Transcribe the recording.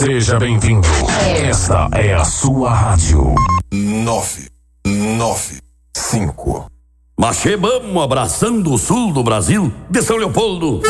Seja bem-vindo. Esta é a sua rádio. 995. Machê, vamos abraçando o sul do Brasil, de São Leopoldo.